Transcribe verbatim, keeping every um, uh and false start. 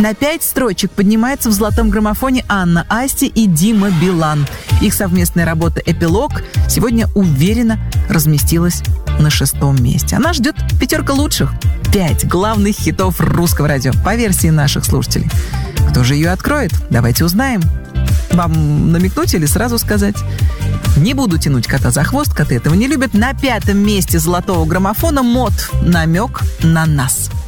На пять строчек поднимается в золотом граммофоне Анна Асти и Дима Билан. Их совместная работа «Эпилог» сегодня уверенно разместилась на шестом месте. Она ждет пятерка лучших. Пять главных хитов русского радио по версии наших слушателей. Кто же ее откроет? Давайте узнаем. Вам намекнуть или сразу сказать? Не буду тянуть кота за хвост, коты этого не любят. На пятом месте золотого граммофона МОД «Намек на нас».